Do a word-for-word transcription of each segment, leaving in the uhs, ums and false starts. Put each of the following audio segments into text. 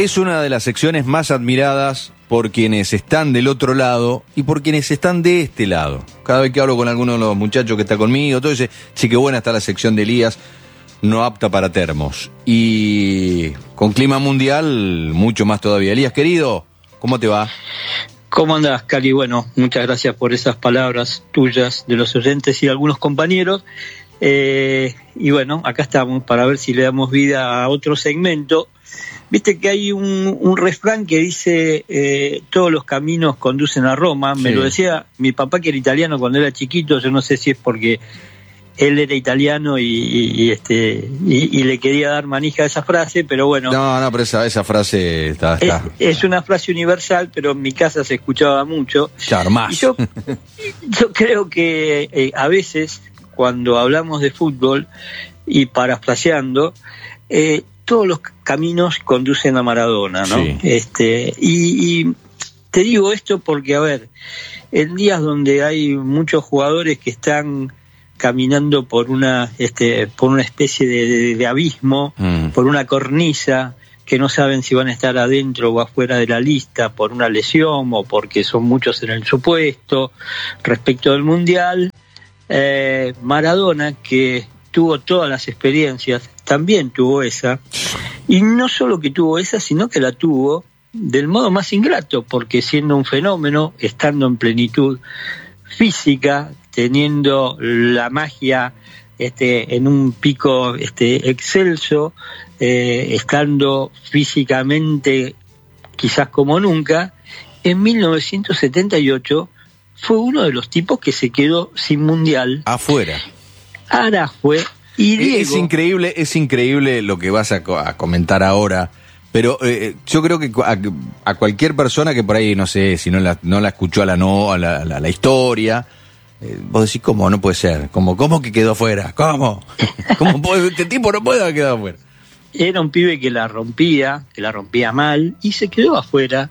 Es una de las secciones más admiradas por quienes están del otro lado y por quienes están de este lado. Cada vez que hablo con alguno de los muchachos que está conmigo, todo dice, sí, qué buena está la sección de Elías, no apta para termos. Y con clima mundial, mucho más todavía. Elías, querido, ¿cómo te va? ¿Cómo andás, Cali? Bueno, muchas gracias por esas palabras tuyas, de los oyentes y de algunos compañeros. Eh, y bueno, acá estamos para ver si le damos vida a otro segmento. Viste que hay un, un refrán que dice eh, todos los caminos conducen a Roma. Me sí. Lo decía mi papá, que era italiano cuando era chiquito. Yo no sé si es porque él era italiano y, y, y este y, y le quería dar manija a esa frase, pero bueno. No, no, pero esa, esa frase está, está. Es, es una frase universal, pero en mi casa se escuchaba mucho. Claro, más. Y yo, yo creo que eh, a veces, cuando hablamos de fútbol y parafraseando, eh, todos los caminos conducen a Maradona, ¿no? Sí. Este, y, y te digo esto porque, a ver, en días donde hay muchos jugadores que están caminando por una, este, por una especie de, de, de abismo, mm. por una cornisa, que no saben si van a estar adentro o afuera de la lista por una lesión o porque son muchos en el supuesto, respecto del Mundial, eh, Maradona, que tuvo todas las experiencias, también tuvo esa, y no solo que tuvo esa, sino que la tuvo del modo más ingrato, porque siendo un fenómeno, estando en plenitud física, teniendo la magia este, en un pico este, excelso, eh, estando físicamente quizás como nunca, en mil novecientos setenta y ocho fue uno de los tipos que se quedó sin mundial. Afuera. Ahora fue. Y Diego, es increíble, es increíble lo que vas a, a comentar ahora, pero eh, yo creo que a, a cualquier persona que por ahí, no sé, si no la, no la escuchó a la, no, a la, a la, a la historia, eh, vos decís, ¿cómo? No puede ser. ¿Cómo, cómo que quedó afuera? ¿Cómo? ¿Cómo puede, este tipo no puede haber quedado afuera? Era un pibe que la rompía, que la rompía mal, y se quedó afuera.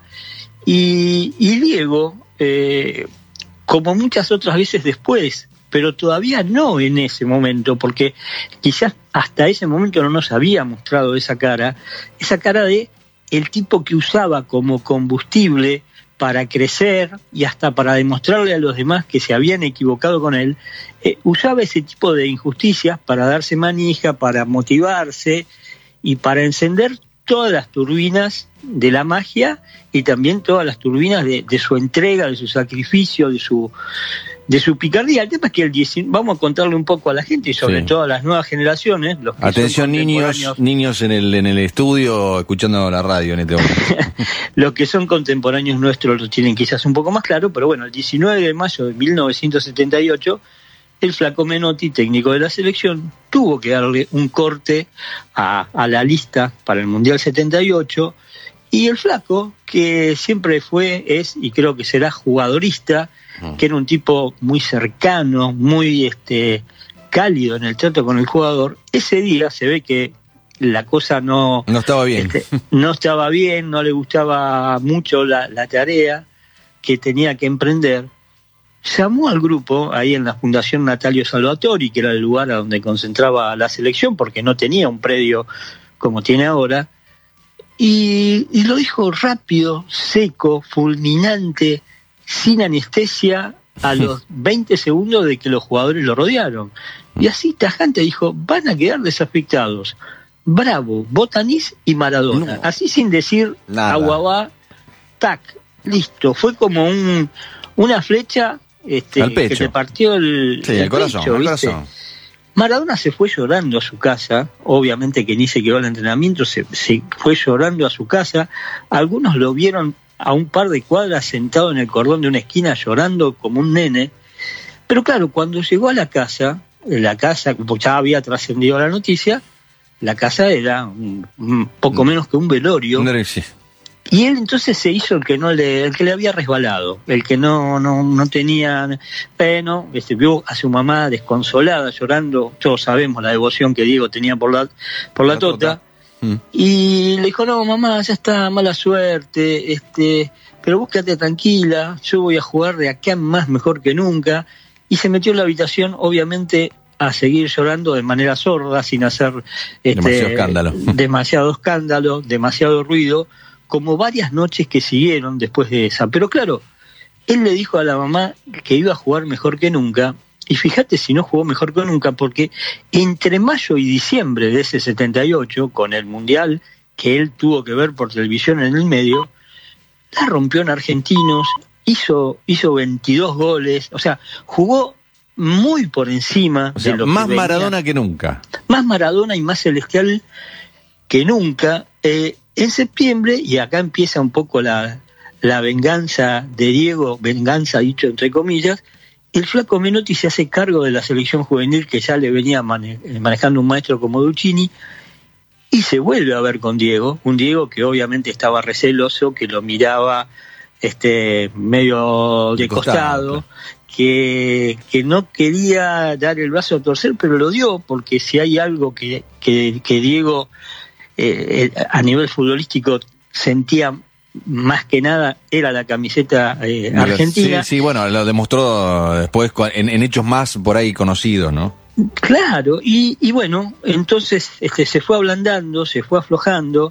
Y, y Diego, eh, como muchas otras veces después, pero todavía no en ese momento, porque quizás hasta ese momento no nos había mostrado esa cara, esa cara de el tipo que usaba como combustible para crecer y hasta para demostrarle a los demás que se habían equivocado con él, eh, usaba ese tipo de injusticias para darse manija, para motivarse y para encender todas las turbinas de la magia y también todas las turbinas de, de su entrega, de su sacrificio, de su de su picardía. El tema es que el diecinueve, vamos a contarle un poco a la gente y sobre sí. todo a las nuevas generaciones. Los que Atención, niños, niños en el en el estudio escuchando la radio en este momento. Los que son contemporáneos nuestros lo tienen quizás un poco más claro, pero bueno, el diecinueve de mayo de mil novecientos setenta y ocho, el flaco Menotti, técnico de la selección, tuvo que darle un corte a, a la lista para el Mundial setenta y ocho, y el flaco, que siempre fue, es y creo que será jugadorista, que era un tipo muy cercano, muy este cálido en el trato con el jugador, ese día se ve que la cosa no, no estaba bien. Este, no estaba bien, no le gustaba mucho la, la tarea que tenía que emprender. Llamó al grupo ahí en la Fundación Natalio Salvatori, que era el lugar a donde concentraba la selección, porque no tenía un predio como tiene ahora, y, y lo dijo rápido, seco, fulminante, sin anestesia, a los veinte segundos de que los jugadores lo rodearon. Y así tajante dijo, van a quedar desafectados Bravo, Botanís y Maradona. No. Así sin decir aguabá, tac, listo. Fue como un una flecha este, al pecho, que te partió el, sí, el, el corazón, pecho, el corazón. Maradona se fue llorando a su casa, obviamente que ni se quedó al entrenamiento, se, se fue llorando a su casa. Algunos lo vieron a un par de cuadras sentado en el cordón de una esquina llorando como un nene, pero claro, cuando llegó a la casa, la casa, porque ya había trascendido la noticia, la casa era un, un poco menos que un velorio, sí. Y él entonces se hizo el que no le, el que le había resbalado, el que no, no, no tenía pena, este, vio a su mamá desconsolada, llorando, todos sabemos la devoción que Diego tenía por la, por la, la tota, tota. Mm. Y le dijo, no mamá, ya está, mala suerte, este, pero vos quédate tranquila, yo voy a jugar de acá más mejor que nunca, y se metió en la habitación, obviamente a seguir llorando de manera sorda, sin hacer este, demasiado escándalo. demasiado escándalo, demasiado ruido, como varias noches que siguieron después de esa. Pero claro, él le dijo a la mamá que iba a jugar mejor que nunca, y fíjate si no jugó mejor que nunca, porque entre mayo y diciembre de ese setenta y ocho, con el Mundial que él tuvo que ver por televisión en el medio, la rompió en Argentinos, hizo, hizo veintidós goles, o sea, jugó muy por encima o sea, de lo más que venía. Maradona que nunca. Más Maradona y más celestial que nunca. Eh, en septiembre, y acá empieza un poco la, la venganza de Diego, venganza dicho entre comillas, el Flaco Menotti se hace cargo de la selección juvenil que ya le venía mane- manejando un maestro como Duccini, y se vuelve a ver con Diego, un Diego que obviamente estaba receloso, que lo miraba este medio de, de costado, costado claro. que, que no quería dar el brazo a torcer, pero lo dio, porque si hay algo que, que, que Diego eh, a nivel futbolístico sentía más que nada, era la camiseta eh, argentina. Sí, sí, bueno, lo demostró después en, en hechos más por ahí conocidos, ¿no? Claro, y, y bueno, entonces este, se fue ablandando, se fue aflojando,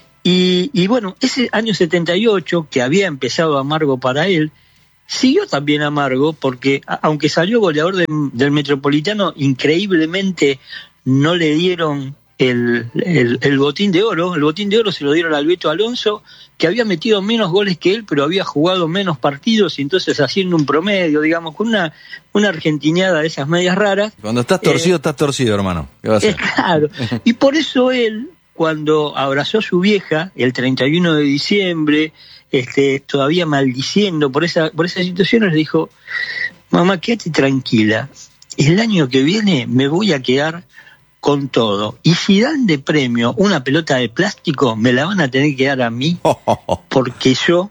y, y bueno, ese año setenta y ocho, que había empezado amargo para él, siguió también amargo, porque a, aunque salió goleador de, del Metropolitano, increíblemente no le dieron el, el, el botín de oro. El botín de oro se lo dieron al Beto Alonso, que había metido menos goles que él, pero había jugado menos partidos, y entonces haciendo un promedio, digamos, con una, una argentineada de esas medias raras. Cuando estás torcido, eh, estás torcido, hermano. ¿Qué va a hacer? Eh, claro, y por eso él, cuando abrazó a su vieja, el treinta y uno de diciembre, este, todavía maldiciendo por esa, por esas situaciones, le dijo: mamá, quédate tranquila, el año que viene me voy a quedar con todo, y si dan de premio una pelota de plástico, me la van a tener que dar a mí, porque yo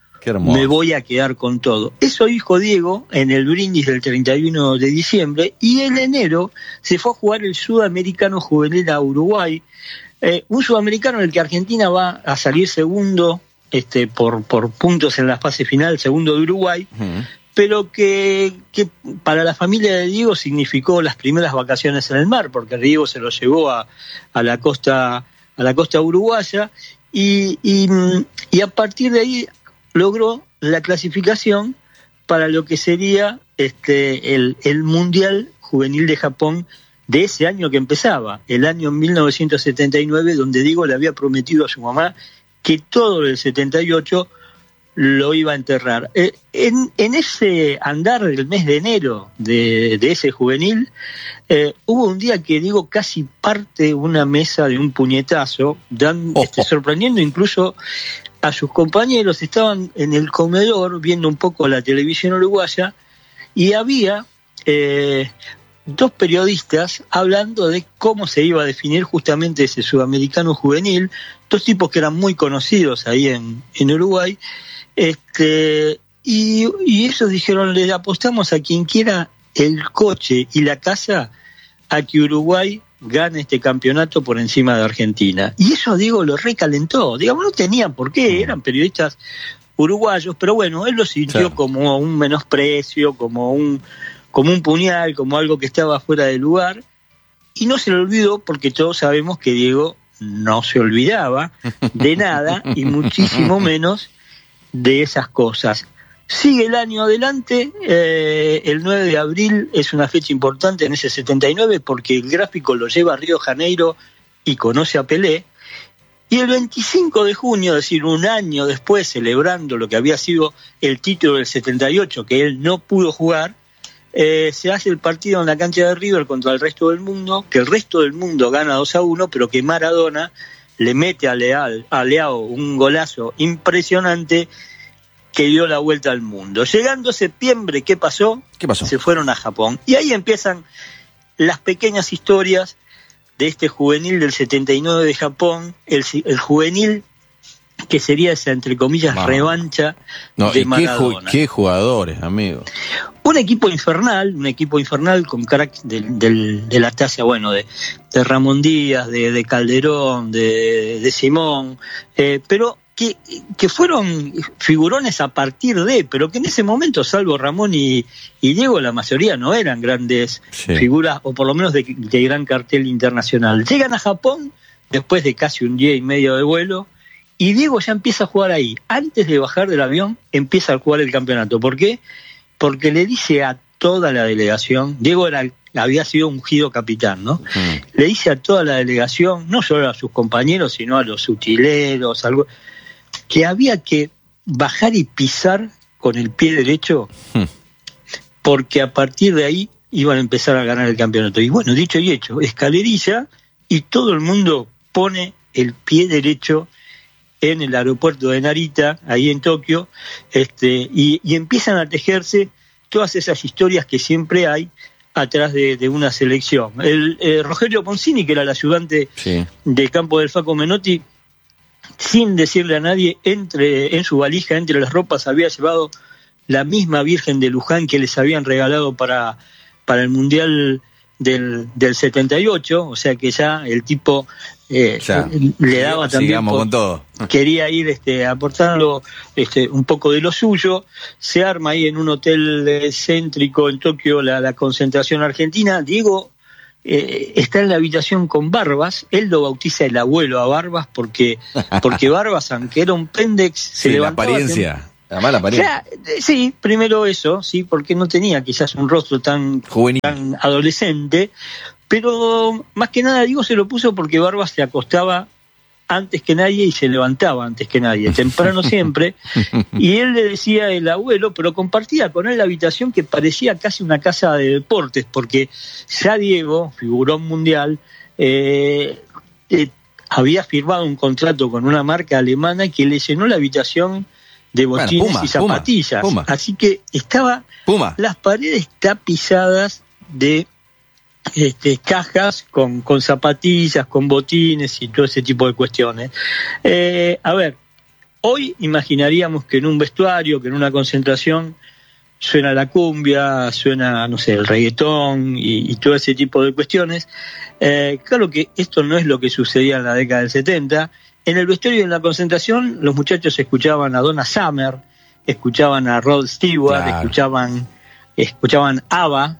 me voy a quedar con todo. Eso dijo Diego en el brindis del treinta y uno de diciembre, y en enero se fue a jugar el Sudamericano Juvenil a Uruguay, eh, un sudamericano en el que Argentina va a salir segundo este, por, por puntos en la fase final, segundo de Uruguay, uh-huh. pero que, que para la familia de Diego significó las primeras vacaciones en el mar, porque Diego se lo llevó a, a la costa a la costa uruguaya, y, y, y a partir de ahí logró la clasificación para lo que sería este el, el Mundial Juvenil de Japón de ese año que empezaba, el año mil novecientos setenta y nueve, donde Diego le había prometido a su mamá que todo el setenta y ocho lo iba a enterrar. Eh, en, en ese andar del mes de enero de, de ese juvenil, eh, hubo un día que Diego casi parte una mesa de un puñetazo, dan, oh, este, sorprendiendo incluso a sus compañeros. Estaban en el comedor viendo un poco la televisión uruguaya, y había eh, dos periodistas hablando de cómo se iba a definir justamente ese sudamericano juvenil, dos tipos que eran muy conocidos ahí en, en Uruguay. Este, y, y ellos dijeron: le apostamos a quien quiera el coche y la casa a que Uruguay gane este campeonato por encima de Argentina. Y eso, Diego, lo recalentó. Digamos, no tenían por qué, eran periodistas uruguayos, pero bueno, él lo sintió claro. como un menosprecio, como un, como un puñal, como algo que estaba fuera de lugar, y no se lo olvidó, porque todos sabemos que Diego no se olvidaba de nada, y muchísimo menos de esas cosas. Sigue el año adelante, eh, el nueve de abril es una fecha importante en ese setenta y nueve, porque el gráfico lo lleva a Río Janeiro y conoce a Pelé, y el veinticinco de junio, es decir, un año después, celebrando lo que había sido el título del setenta y ocho, que él no pudo jugar, eh, se hace el partido en la cancha de River contra el resto del mundo, que el resto del mundo gana dos a uno, pero que Maradona le mete a, Leal, a Leao un golazo impresionante que dio la vuelta al mundo. Llegando septiembre, ¿qué pasó? ¿Qué pasó? Se fueron a Japón. Y ahí empiezan las pequeñas historias de este juvenil del setenta y nueve de Japón, el, el juvenil que sería esa, entre comillas, no. revancha no, de ¿y Maradona. Qué, qué jugadores, amigo. Un equipo infernal, un equipo infernal con cracks del, del, de la talla, bueno, de, de Ramón Díaz, de, de Calderón, de, de Simón, eh, pero que, que fueron figurones a partir de, pero que en ese momento, salvo Ramón y, y Diego, la mayoría no eran grandes sí. figuras, o por lo menos de, de gran cartel internacional. Llegan a Japón después de casi un día y medio de vuelo, y Diego ya empieza a jugar ahí. Antes de bajar del avión, empieza a jugar el campeonato. ¿Por qué? Porque le dice a toda la delegación, Diego era, había sido ungido capitán, ¿no? Mm. Le dice a toda la delegación, no solo a sus compañeros, sino a los utileros, algo, que había que bajar y pisar con el pie derecho, mm. porque a partir de ahí iban a empezar a ganar el campeonato. Y bueno, dicho y hecho, escalerilla, y todo el mundo pone el pie derecho en el aeropuerto de Narita, ahí en Tokio, este, y, y empiezan a tejerse todas esas historias que siempre hay atrás de, de una selección. El eh, Rogelio Poncini, que era el ayudante sí. del campo del Faco Menotti, sin decirle a nadie, entre en su valija, entre las ropas, había llevado la misma Virgen de Luján que les habían regalado para, para el Mundial del, del setenta y ocho, o sea que ya el tipo eh, ya, le daba también por, con todo. Quería ir este, aportando este, un poco de lo suyo. Se arma ahí en un hotel eh, céntrico en Tokio la, la concentración argentina. Diego eh, está en la habitación con Barbas. Él lo bautiza el abuelo a Barbas porque, porque Barbas, aunque era un pendex, se sí, levantaba. La apariencia. La mala apariencia. O sea, sí, primero eso, sí, porque no tenía quizás un rostro tan, tan adolescente, pero más que nada Diego se lo puso porque Barbas se acostaba antes que nadie y se levantaba antes que nadie, temprano siempre, y él le decía el abuelo, pero compartía con él la habitación que parecía casi una casa de deportes, porque ya Diego, figurón mundial, eh, eh, había firmado un contrato con una marca alemana que le llenó la habitación de botines bueno, Puma, y zapatillas. Puma, Puma. Así que estaba Puma. Las paredes tapizadas de este, cajas con, con zapatillas, con botines y todo ese tipo de cuestiones. Eh, a ver, hoy imaginaríamos que en un vestuario, que en una concentración, suena la cumbia, suena, no sé, el reggaetón y, y todo ese tipo de cuestiones. Eh, claro que esto no es lo que sucedía en la década del setenta. En el vestuario y en la concentración, los muchachos escuchaban a Donna Summer, escuchaban a Rod Stewart, claro. escuchaban escuchaban ABBA,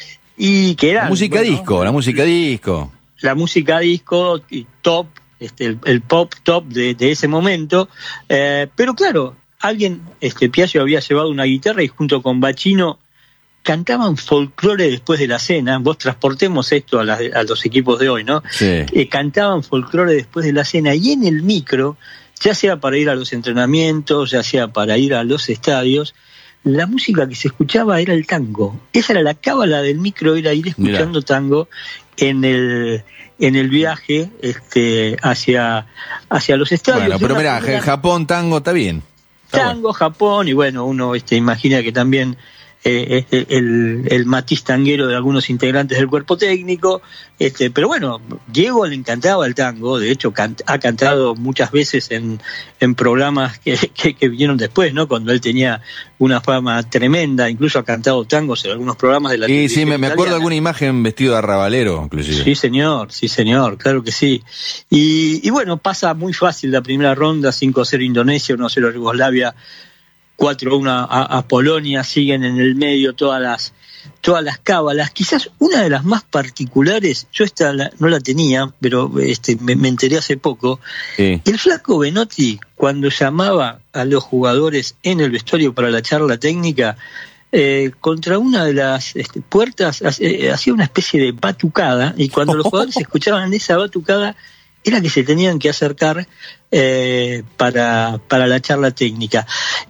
y que era... La música bueno, disco, la música disco. La música disco top, este, el, el pop top de, de ese momento. Eh, pero claro, alguien, este Piaggio había llevado una guitarra y junto con Bacino cantaban folclore después de la cena. Vos transportemos esto a, la, a los equipos de hoy, ¿no? Sí. Eh, cantaban folclore después de la cena y en el micro, ya sea para ir a los entrenamientos, ya sea para ir a los estadios, la música que se escuchaba era el tango. Esa era la cábala del micro, era ir escuchando Mirá. tango en el en el viaje este hacia hacia los estadios. Bueno, pero mirá, primera... Japón, tango, está bien. Está tango, bueno. Japón, y bueno, uno este imagina que también Eh, el, el matiz tanguero de algunos integrantes del cuerpo técnico, este, pero bueno, Diego le encantaba el tango, de hecho can, ha cantado muchas veces en, en programas que, que, que vinieron después, ¿no? Cuando él tenía una fama tremenda, incluso ha cantado tangos en algunos programas de la sí, televisión. Sí, me, me acuerdo de alguna imagen vestido de arrabalero, inclusive. Sí, señor, sí, señor, claro que sí. Y, y bueno, pasa muy fácil la primera ronda, cinco a cero Indonesia, uno a cero Yugoslavia, cuatro a uno a, a Polonia, siguen en el medio todas las todas las cábalas. Quizás una de las más particulares, yo esta la, no la tenía, pero este me, me enteré hace poco, sí. El flaco Benotti, cuando llamaba a los jugadores en el vestuario para la charla técnica, eh, contra una de las este, puertas eh, hacía una especie de batucada, y cuando los jugadores escuchaban esa batucada, era que se tenían que acercar eh, para, para la charla técnica.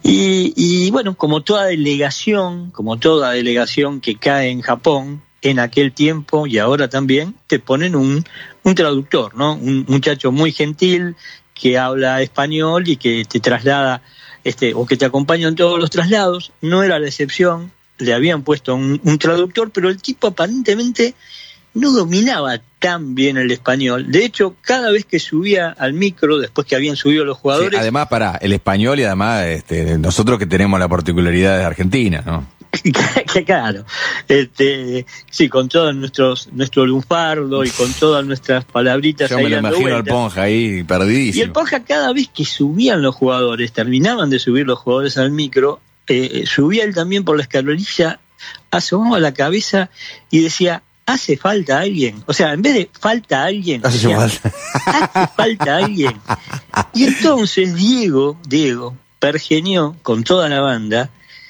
Y, y bueno, como toda delegación, como toda delegación que cae en Japón, en aquel tiempo y ahora también, te ponen un, un traductor, ¿no? Un muchacho muy gentil que habla español y que te traslada, este, o que te acompaña en todos los traslados. No era la excepción, le habían puesto un, un traductor, pero el tipo aparentemente no dominaba tan bien el español. De hecho, cada vez que subía al micro, después que habían subido los jugadores... Sí, además, para el español y además este, nosotros que tenemos la particularidad de Argentina, ¿no? Que claro, este, sí, con todos nuestros nuestro lunfardo y con todas nuestras palabritas. Yo ahí me lo dando imagino vueltas. al Ponja ahí perdidísimo. Y el Ponja, cada vez que subían los jugadores, terminaban de subir los jugadores al micro, eh, subía él también por la escalerilla, asomaba la cabeza y decía: ¿hace falta alguien? O sea, en vez de falta alguien, Hace decía, falta. ¿hace falta alguien? Y entonces Diego, Diego pergenió con toda la banda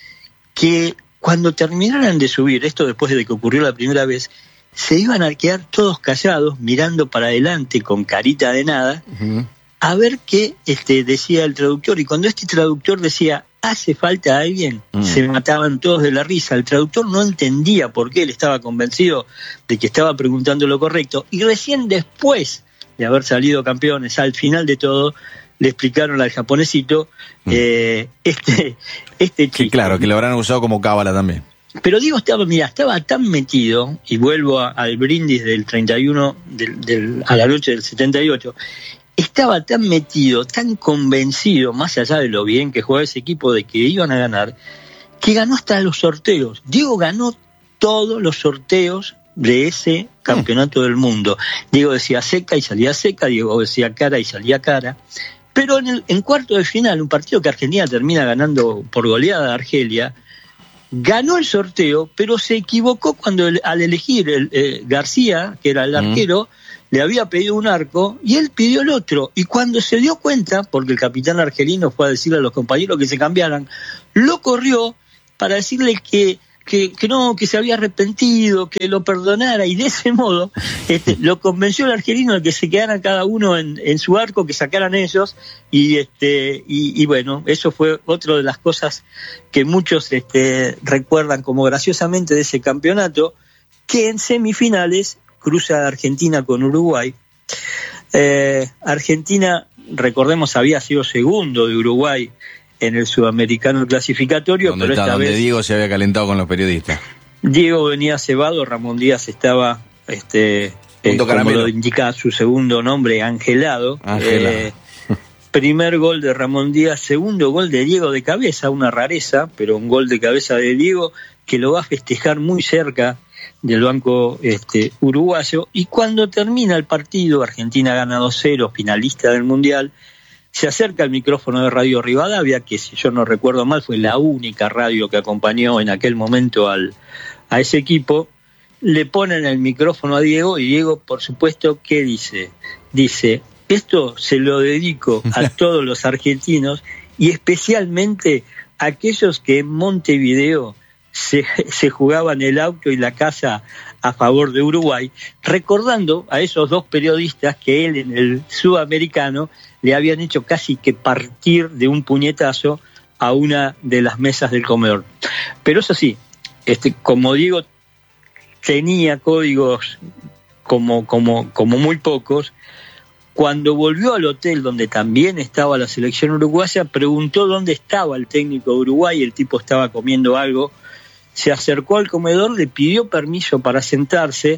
que cuando terminaran de subir, esto después de que ocurrió la primera vez, se iban a quedar todos callados, mirando para adelante con carita de nada, uh-huh. a ver qué este, decía el traductor. Y cuando este traductor decía: ¿hace falta alguien?, uh-huh. se mataban todos de la risa. El traductor no entendía por qué, él estaba convencido de que estaba preguntando lo correcto. Y recién después de haber salido campeones, al final de todo, le explicaron al japonesito mm. eh, este, este chiste. Sí, claro, que lo habrán usado como cábala también. Pero Diego estaba, mira, estaba tan metido, y vuelvo a, al brindis del treinta y uno, del, del, a la noche del setenta y ocho, estaba tan metido, tan convencido, más allá de lo bien que jugaba ese equipo, de que iban a ganar, que ganó hasta los sorteos. Diego ganó todos los sorteos de ese campeonato mm. del mundo. Diego decía seca y salía seca, Diego decía cara y salía cara. Pero en, el, en cuarto de final, un partido que Argentina termina ganando por goleada a Argelia, ganó el sorteo, pero se equivocó cuando el, al elegir el, eh, García, que era el arquero, mm. le había pedido un arco y él pidió el otro. Y cuando se dio cuenta, porque el capitán argelino fue a decirle a los compañeros que se cambiaran, lo corrió para decirle que Que, que no, que se había arrepentido, que lo perdonara, y de ese modo este, lo convenció el argelino de que se quedaran cada uno en, en su arco, que sacaran ellos, y este y, y bueno, eso fue otra de las cosas que muchos este, recuerdan como graciosamente de ese campeonato, que en semifinales cruza Argentina con Uruguay. Eh, Argentina, recordemos, había sido segundo de Uruguay en el sudamericano clasificatorio, donde pero está, esta donde vez Diego se había calentado con los periodistas. Diego venía cebado, Ramón Díaz estaba, este, eh, como lo indica su segundo nombre, angelado. Angelado. Eh, primer gol de Ramón Díaz, segundo gol de Diego de cabeza, una rareza, pero un gol de cabeza de Diego que lo va a festejar muy cerca del banco este, uruguayo. Y cuando termina el partido, Argentina gana dos cero, finalista del Mundial. Se acerca al micrófono de Radio Rivadavia, que si yo no recuerdo mal fue la única radio que acompañó en aquel momento al, a ese equipo. Le ponen el micrófono a Diego y Diego, por supuesto, ¿qué dice? Dice: esto se lo dedico a todos los argentinos y especialmente a aquellos que en Montevideo se, se jugaban el auto y la casa a favor de Uruguay, recordando a esos dos periodistas que él en el sudamericano le habían hecho casi que partir de un puñetazo a una de las mesas del comedor. Pero eso sí, este, como digo, tenía códigos como, como, como muy pocos. Cuando volvió al hotel donde también estaba la selección uruguaya, preguntó dónde estaba el técnico de Uruguay, el tipo estaba comiendo algo, se acercó al comedor, le pidió permiso para sentarse,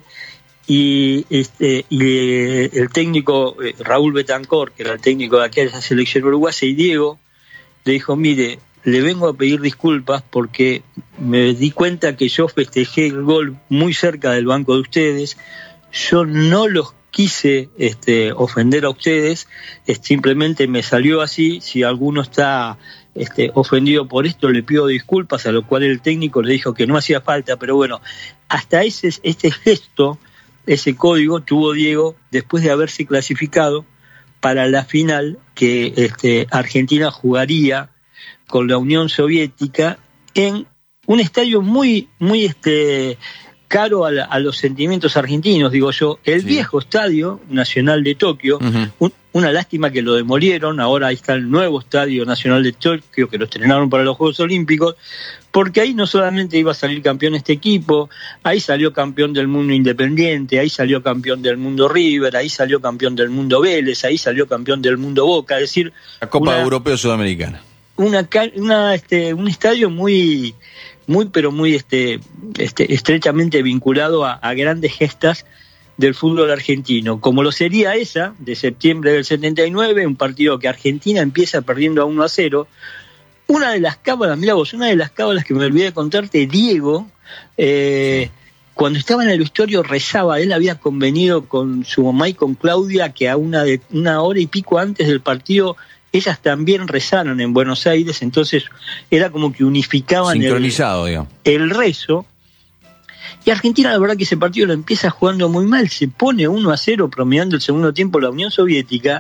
y este y eh, el técnico eh, Raúl Betancor, que era el técnico de aquella selección uruguaya, y Diego le dijo: mire, le vengo a pedir disculpas porque me di cuenta que yo festejé el gol muy cerca del banco de ustedes, yo no los quise este, ofender a ustedes, es, simplemente me salió así, si alguno está este, ofendido por esto le pido disculpas, a lo cual el técnico le dijo que no hacía falta. Pero bueno, hasta ese este gesto, ese código tuvo Diego después de haberse clasificado para la final que este, Argentina jugaría con la Unión Soviética en un estadio muy, muy este, caro a, la, a los sentimientos argentinos, digo yo, el sí. viejo Estadio Nacional de Tokio. Uh-huh. un, una lástima que lo demolieron, ahora ahí está el nuevo Estadio Nacional de Tokio, que lo estrenaron para los Juegos Olímpicos, porque ahí no solamente iba a salir campeón este equipo, ahí salió campeón del mundo Independiente, ahí salió campeón del mundo River, ahí salió campeón del mundo Vélez, ahí salió campeón del mundo Boca, es decir... La Copa Europea Sudamericana. Una, una, este, un estadio muy, muy pero muy este, este, estrechamente vinculado a, a grandes gestas del fútbol argentino, como lo sería esa de septiembre del setenta y nueve, un partido que Argentina empieza perdiendo a uno a cero, una de las cábalas, mira vos, una de las cábalas que me olvidé de contarte, Diego, eh, cuando estaba en el vestuario rezaba, él había convenido con su mamá y con Claudia que a una, de, una hora y pico antes del partido ellas también rezaron en Buenos Aires, entonces era como que unificaban sincronizado, el, digamos. el rezo. Y Argentina, la verdad que ese partido lo empieza jugando muy mal, se pone uno a cero promediando el segundo tiempo la Unión Soviética,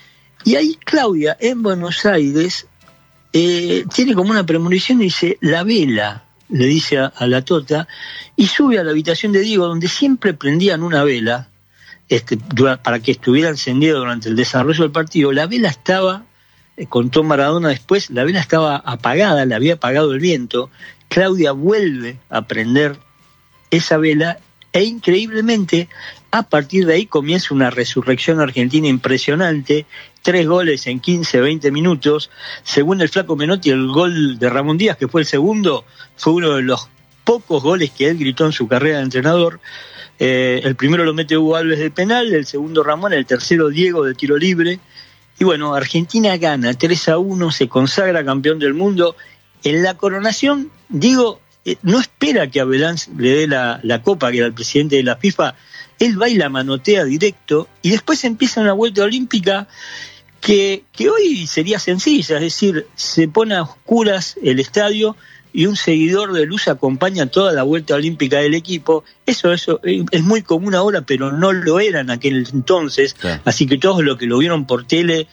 y ahí Claudia en Buenos Aires eh, tiene como una premonición y dice, la vela, le dice a, a la Tota, y sube a la habitación de Diego, donde siempre prendían una vela, este, para que estuviera encendida durante el desarrollo del partido. La vela estaba, eh, contó Maradona después, la vela estaba apagada, le había apagado el viento. Claudia vuelve a prender esa vela e increíblemente a partir de ahí comienza una resurrección argentina impresionante, tres goles en quince, veinte minutos, según el Flaco Menotti el gol de Ramón Díaz, que fue el segundo, fue uno de los pocos goles que él gritó en su carrera de entrenador. Eh, el primero lo mete Hugo Alves de penal, el segundo Ramón, el tercero Diego de tiro libre, y bueno, Argentina gana tres a uno, se consagra campeón del mundo. En la coronación, Diego eh, no espera que Abelán le dé la, la copa, que era el presidente de la FIFA, él va y la manotea directo, y después empieza una vuelta olímpica que, que hoy sería sencilla, es decir, se pone a oscuras el estadio y un seguidor de luz acompaña toda la vuelta olímpica del equipo. Eso, eso es muy común ahora, pero no lo era en aquel entonces, claro. Así que todos los que lo vieron por tele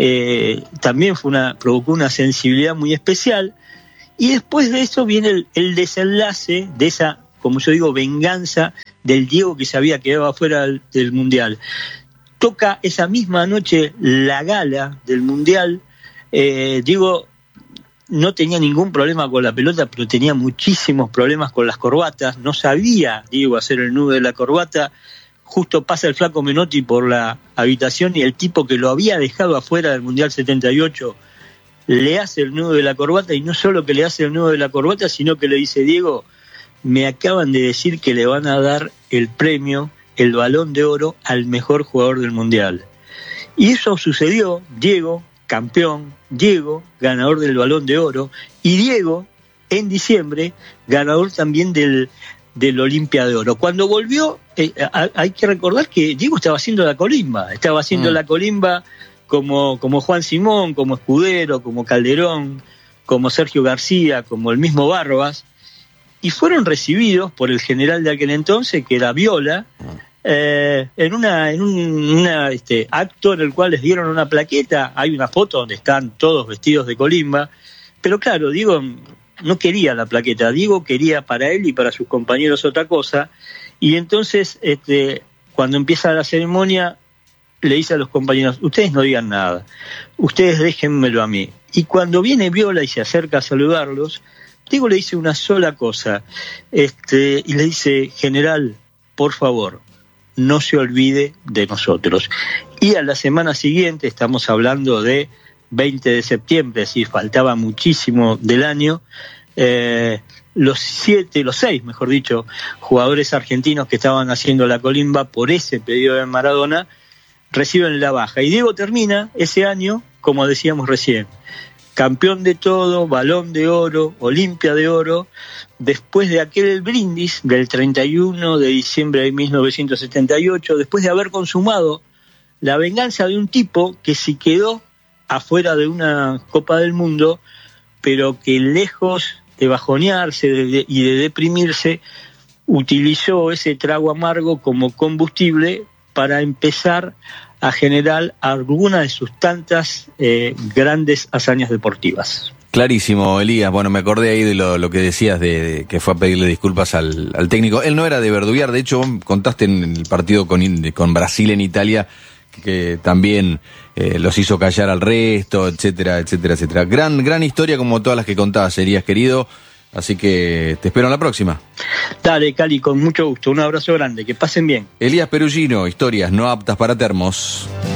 eh, también fue una, provocó una sensibilidad muy especial. Y después de eso viene el, el desenlace de esa, como yo digo, venganza del Diego que se había quedado afuera del, del Mundial. Toca esa misma noche la gala del Mundial. Eh, Diego no tenía ningún problema con la pelota, pero tenía muchísimos problemas con las corbatas. No sabía, Diego, hacer el nudo de la corbata. Justo pasa el Flaco Menotti por la habitación y el tipo que lo había dejado afuera del Mundial setenta y ocho le hace el nudo de la corbata, y no solo que le hace el nudo de la corbata, sino que le dice, Diego, me acaban de decir que le van a dar el premio, el Balón de Oro, al mejor jugador del Mundial. Y eso sucedió. Diego, campeón, Diego, ganador del Balón de Oro, y Diego, en diciembre, ganador también del, del Olimpia de Oro. Cuando volvió, eh, hay que recordar que Diego estaba haciendo la colimba, estaba haciendo mm. la colimba como, como Juan Simón, como Escudero, como Calderón, como Sergio García, como el mismo Barbas, y fueron recibidos por el general de aquel entonces, que era Viola, eh, en una en un una, este, acto en el cual les dieron una plaqueta. Hay una foto donde están todos vestidos de colimba, pero claro, Diego no quería la plaqueta, Diego quería para él y para sus compañeros otra cosa, y entonces este, cuando empieza la ceremonia le dice a los compañeros, ustedes no digan nada, ustedes déjenmelo a mí. Y cuando viene Viola y se acerca a saludarlos, Diego le dice una sola cosa, este, y le dice, general, por favor, no se olvide de nosotros. Y a la semana siguiente, estamos hablando de veinte de septiembre, es decir, faltaba muchísimo del año, eh, los siete, los seis, mejor dicho, jugadores argentinos que estaban haciendo la colimba por ese pedido de Maradona, reciben la baja. Y Diego termina ese año, como decíamos recién, campeón de todo, Balón de Oro, Olimpia de Oro, después de aquel brindis del treinta y uno de diciembre de mil novecientos setenta y ocho, después de haber consumado la venganza de un tipo que se quedó afuera de una Copa del Mundo, pero que lejos de bajonearse de, de, y de deprimirse, utilizó ese trago amargo como combustible para empezar a generar alguna de sus tantas eh, grandes hazañas deportivas. Clarísimo, Elías. Bueno, me acordé ahí de lo, lo que decías de, de que fue a pedirle disculpas al, al técnico. Él no era de verduguear, de hecho, contaste en el partido con, con Brasil en Italia que, que también eh, los hizo callar al resto, etcétera, etcétera, etcétera. Gran, gran historia como todas las que contabas, Elías, querido. Así que te espero en la próxima. Dale, Cali, con mucho gusto. Un abrazo grande, que pasen bien. Elías Perugino, historias no aptas para termos.